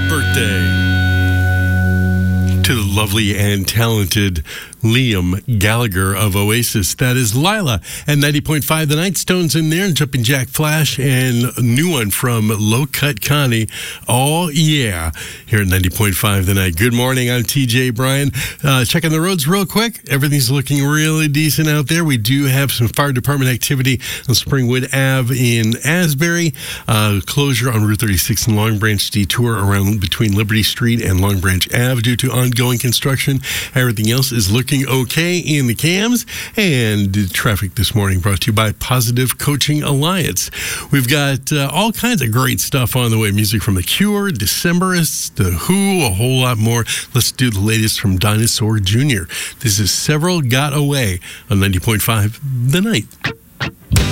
birthday to the lovely and talented Liam Gallagher of Oasis. That is Lila and 90.5 The Nightstones in there, and Jumping Jack Flash, and a new one from Low Cut Connie. Oh, yeah. Here at 90.5 The Night. Good morning. I'm TJ Bryan. Checking the roads real quick. Everything's looking really decent out there. We do have some fire department activity on Springwood Ave in Asbury. Closure on Route 36 and Long Branch, detour around between Liberty Street and Long Branch Ave due to ongoing construction. Everything else is looking okay in the cams. And traffic this morning brought to you by Positive Coaching Alliance. We've got all kinds of great stuff on the way. Music from The Cure, Decemberists, The Who, a whole lot more. Let's do the latest from Dinosaur Jr. This is Several Got Away on 90.5 The Night.